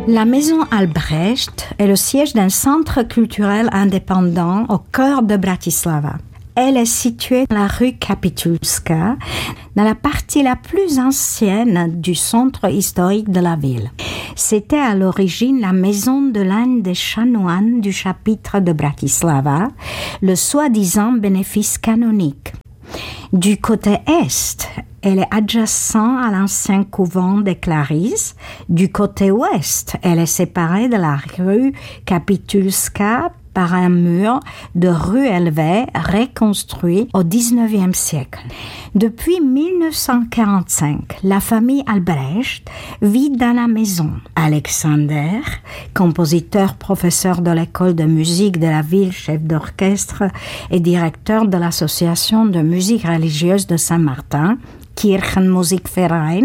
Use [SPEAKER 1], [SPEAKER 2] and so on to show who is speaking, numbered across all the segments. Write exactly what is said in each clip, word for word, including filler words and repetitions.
[SPEAKER 1] La Maison Albrecht est le siège d'un centre culturel indépendant au cœur de Bratislava. Elle est située dans la rue Kapitulska, dans la partie la plus ancienne du centre historique de la ville. C'était à l'origine la maison de l'un des chanoines du chapitre de Bratislava, le soi-disant bénéfice canonique. Du côté est, elle est adjacente à l'ancien couvent des Clarisses. Du côté ouest, elle est séparée de la rue Kapitulska par un mur de rue élevée reconstruit au dix-neuvième siècle. Depuis mille neuf cent quarante-cinq, la famille Albrecht vit dans la maison. Alexander, compositeur, professeur de l'école de musique de la ville, chef d'orchestre et directeur de l'association de musique religieuse de Saint-Martin, Kirchenmusikverein,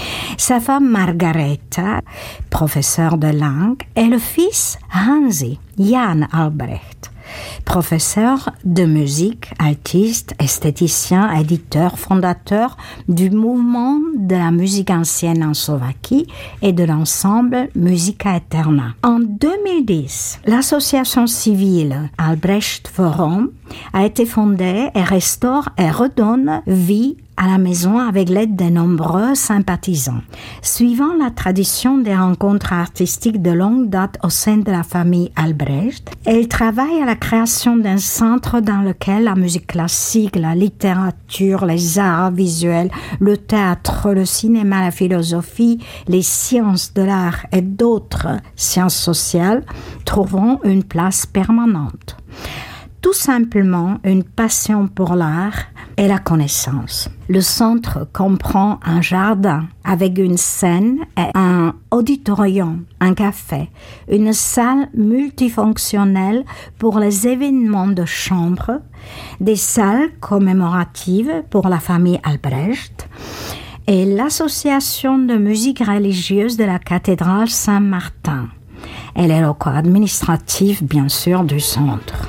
[SPEAKER 1] sa femme Margareta, professeure de langue, et le fils Hansi, Jan Albrecht, professeur de musique, artiste, esthéticien, éditeur, fondateur du mouvement de la musique ancienne en Slovaquie et de l'ensemble Musica Eterna. En deux mille dix, l'association civile Albrecht Forum a été fondée et restaure et redonne vie à la maison avec l'aide de nombreux sympathisants. Suivant la tradition des rencontres artistiques de longue date au sein de la famille Albrecht, elle travaille à la création d'un centre dans lequel la musique classique, la littérature, les arts visuels, le théâtre, le cinéma, la philosophie, les sciences de l'art et d'autres sciences sociales trouveront une place permanente. Tout simplement une passion pour l'art et la connaissance. Le centre comprend un jardin avec une scène et un auditorium, un café, une salle multifonctionnelle pour les événements de chambre, des salles commémoratives pour la famille Albrecht et l'association de musique religieuse de la cathédrale Saint-Martin. Elle est le corps administratif, bien sûr, du centre.